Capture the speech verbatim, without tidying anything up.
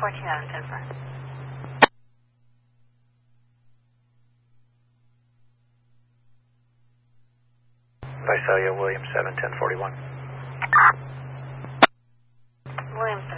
fourteen out of ten for. Visalia, Williams seven, ten forty-one. Williams